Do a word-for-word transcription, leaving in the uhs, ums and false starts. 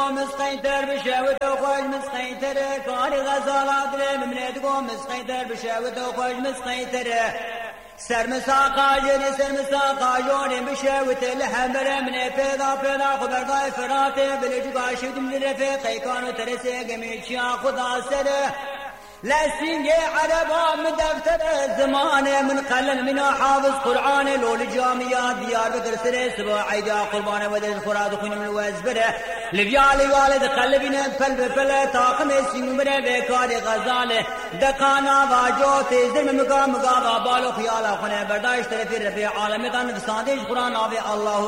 قوم مسقيتر بشاوت وخوش مسقيتر كاري غزالات لممنيت قوم مسقيتر بشاوت وخوش مسقيتر سرمساقا جري سرمساقا جوني بشاوت الحمر من فيضا فيضا خبرداي فراتي بلجقا شد من رفيقي كانوا ترسي قميت شا خدا سره لسنجي عربا من دفتر الزمان من قلن من حافظ قرآن لول جاميات ديار بكر سره سبا عيدا قربان ودرس خراد خون من الوزبره لبيالي والد قلبنا فل بفل طاقم سيمبره بكار غزاله دقانا واجوتي زلم مقام مقام بالو خيالا خونه برداشت رفي رفي عالمي كان فسادش قرآن آبي الله